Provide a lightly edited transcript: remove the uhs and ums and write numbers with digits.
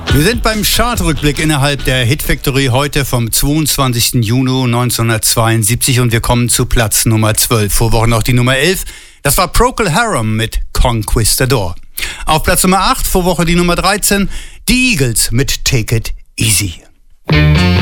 Wir sind beim Chartrückblick innerhalb der Hit Factory heute vom 22. Juni 1972 und wir kommen zu Platz Nummer 12. Vor Wochen noch die Nummer 11. Das war Procol Harum mit Conquistador. Auf Platz Nummer 8, vor Woche die Nummer 13, die Eagles mit Take It Easy.